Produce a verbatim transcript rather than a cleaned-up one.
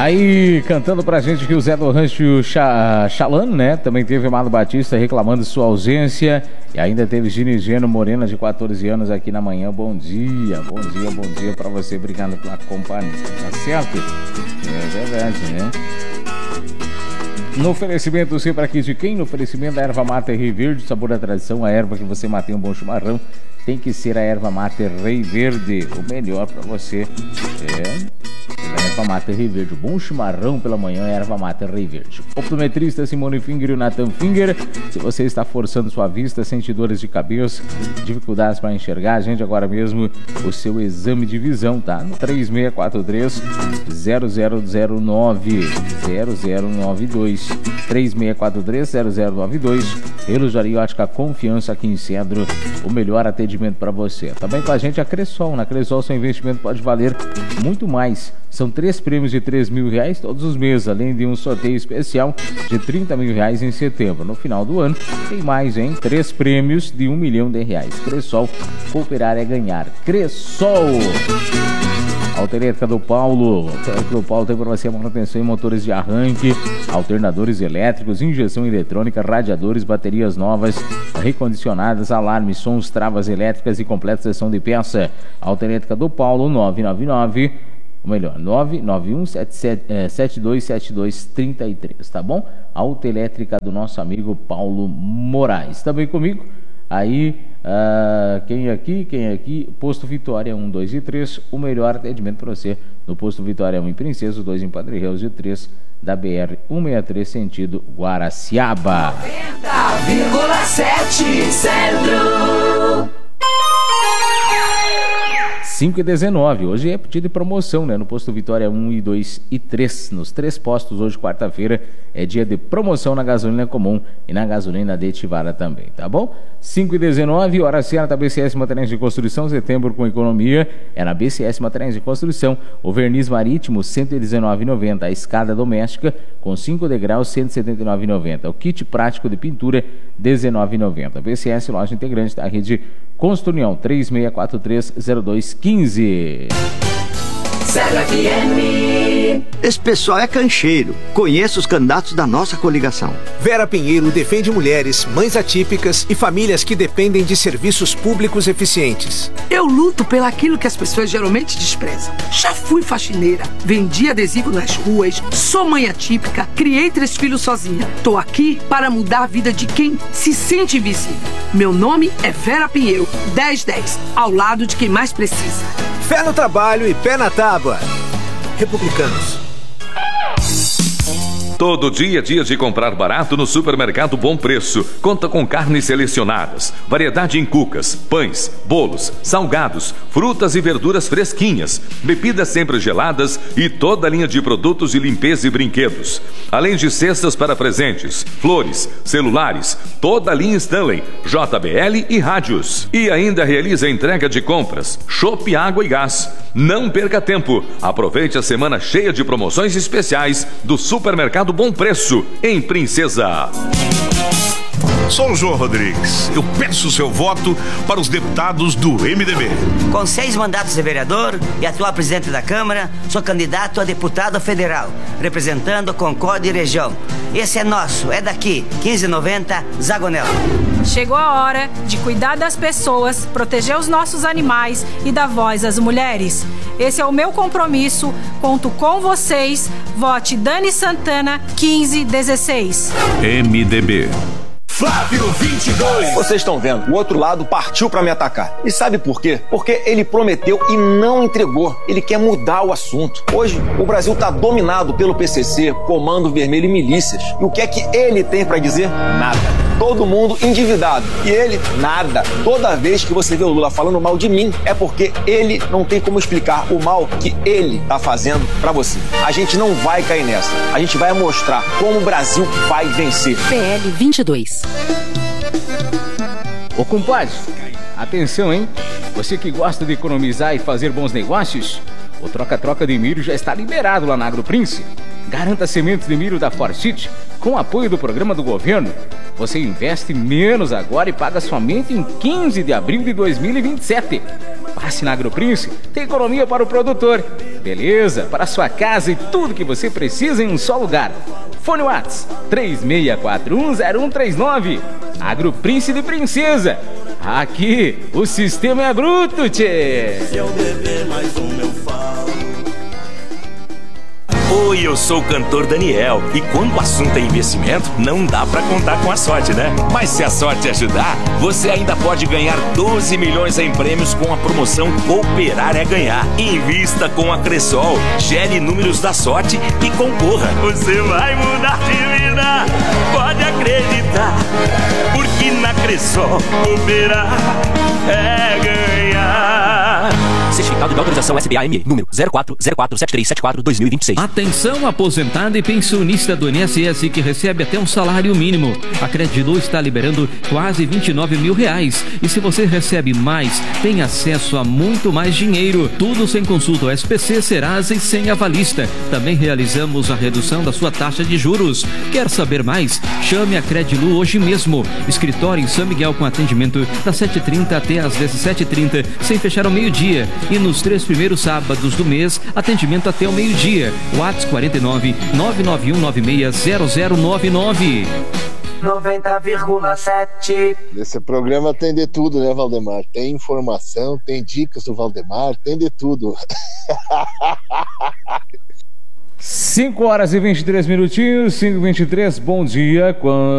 Aí, cantando pra gente que o Zé do Rancho Chalano, né? Também teve Amado Batista reclamando de sua ausência. E ainda teve Ginigeno Morena, de quatorze anos, aqui na manhã. Bom dia, bom dia, bom dia pra você, obrigado pela companhia. Tá certo? É verdade, né? No oferecimento sempre aqui de quem? No oferecimento da erva mate Rei Verde, sabor da tradição, a erva que você mate um bom chimarrão. Tem que ser a erva mate Rei Verde, o melhor pra você. É... A erva mate Rei Verde, bom chimarrão pela manhã, erva mate Rei Verde. Optometrista Simone Finger e o Nathan Finger. Se você está forçando sua vista, sente dores de cabeça, dificuldades para enxergar, agende agora mesmo o seu exame de visão, tá? No três seis quatro três, zero zero zero nove, zero zero nove dois. três seis quatro três, zero zero nove dois. Relojaria Ótica Confiança aqui em Cedro, o melhor atendimento para você. Também com a gente a Cressol. Na Cressol seu investimento pode valer muito mais. São três prêmios de três mil reais todos os meses, além de um sorteio especial de trinta mil reais em setembro. No final do ano, tem mais, hein? Três prêmios de um milhão de reais. Cressol, cooperar é ganhar. Cressol! Autoelétrica do Paulo. Autoelétrica do Paulo tem para você manutenção em motores de arranque, alternadores elétricos, injeção eletrônica, radiadores, baterias novas, recondicionadas, alarmes, sons, travas elétricas e completa seção de peça. Autoelétrica do Paulo, nove nove nove, ou melhor, nove nove um sete dois sete dois três três, tá bom? Autoelétrica do nosso amigo Paulo Moraes. Também comigo, aí, uh, quem é aqui, quem é aqui? Posto Vitória um, dois e três, o melhor atendimento para você no Posto Vitória um em Princesa, dois em Padre Reus e três da B R cento e sessenta e três, sentido Guaraciaba. noventa vírgula sete Centro. cinco e dezenove, hoje é pedido de promoção, né? No Posto Vitória um e dois e três, nos três postos, hoje quarta-feira é dia de promoção na gasolina comum e na gasolina aditivada também, tá bom? cinco e dezenove, hora certa, B C S Materiais de Construção, setembro com economia, é na B C S Materiais de Construção. O verniz marítimo, cento e dezenove reais e noventa centavos, a escada doméstica com cinco degraus, cento e setenta e nove reais e noventa centavos, o kit prático de pintura, dezenove reais e noventa centavos. B C S, loja integrante da rede Construnião, três seis quatro três, zero dois um cinco. Zero F M. Esse pessoal é cancheiro. Conheço os candidatos da nossa coligação. Vera Pinheiro defende mulheres, mães atípicas e famílias que dependem de serviços públicos eficientes. Eu luto pelaquilo que as pessoas geralmente desprezam. Já fui faxineira, vendi adesivo nas ruas, sou mãe atípica, criei três filhos sozinha. Tô aqui para mudar a vida de quem se sente invisível. Meu nome é Vera Pinheiro, dez dez, ao lado de quem mais precisa. Fé no trabalho e pé na tábua. Republicanos. Todo dia é dia de comprar barato no Supermercado Bom Preço. Conta com carnes selecionadas, variedade em cucas, pães, bolos, salgados, frutas e verduras fresquinhas, bebidas sempre geladas e toda a linha de produtos de limpeza e brinquedos. Além de cestas para presentes, flores, celulares, toda a linha Stanley, J B L e rádios. E ainda realiza a entrega de compras, chopp, água e gás. Não perca tempo. Aproveite a semana cheia de promoções especiais do Supermercado Bom Preço, em Princesa. Sou o João Rodrigues. Eu peço o seu voto para os deputados do M D B. Com seis mandatos de vereador e atual presidente da Câmara, sou candidato a deputado federal, representando Concórdia e região. Esse é nosso, é daqui, quinze noventa, Zagonel. Chegou a hora de cuidar das pessoas, proteger os nossos animais e dar voz às mulheres. Esse é o meu compromisso, conto com vocês. Vote Dani Santana, quinze dezesseis. M D B. Flávio vinte e dois. Vocês estão vendo, o outro lado partiu pra me atacar. E sabe por quê? Porque ele prometeu e não entregou. Ele quer mudar o assunto. Hoje, o Brasil tá dominado pelo P C C, Comando Vermelho e milícias. E o que é que ele tem pra dizer? Nada. Todo mundo endividado. E ele, nada. Toda vez que você vê o Lula falando mal de mim, é porque ele não tem como explicar o mal que ele tá fazendo pra você. A gente não vai cair nessa. A gente vai mostrar como o Brasil vai vencer. P L vinte e dois. Ô compadre, atenção, hein? Você que gosta de economizar e fazer bons negócios, O troca-troca de milho já está liberado lá na AgroPrince. Garanta sementes de milho da Forsyth com apoio do programa do governo. Você investe menos agora e paga somente em quinze de abril de dois mil e vinte e sete. Passe na AgroPrince, tem economia para o produtor. Beleza, para a sua casa e tudo que você precisa em um só lugar. Fone WhatsApp três seis quatro um zero um três nove. AgroPrince de Princesa. Aqui o sistema é bruto, tchê. Se eu beber mais um, eu falo. Oi, eu sou o cantor Daniel. E quando o assunto é investimento, não dá pra contar com a sorte, né? Mas se a sorte ajudar, você ainda pode ganhar doze milhões em prêmios com a promoção Cooperar é Ganhar. Invista com a Cressol, gere números da sorte e concorra. Você vai mudar de vida, pode acreditar. Porque na Cressol, cooperar é ganhar. Certificado de autorização S B A M E, número zero quatro zero quatro sete três sete quatro barra dois mil e vinte e seis. Atenção, aposentado e pensionista do I N S S que recebe até um salário mínimo. A Credilu está liberando quase vinte e nove mil reais. E se você recebe mais, tem acesso a muito mais dinheiro. Tudo sem consulta ao S P C, Serasa e sem avalista. Também realizamos a redução da sua taxa de juros. Quer saber mais? Chame a Credilu hoje mesmo. Escritório em São Miguel com atendimento das sete e trinta até às dezessete e trinta, sem fechar ao meio-dia. E nos três primeiros sábados do mês, atendimento até o meio-dia. WhatsApp quarenta e nove, nove nove um nove seis zero zero nove nove. noventa vírgula sete. Esse programa tem de tudo, né, Valdemar? Tem informação, tem dicas do Valdemar, tem de tudo. cinco horas e vinte e três minutinhos, cinco e vinte e três, bom dia. Quando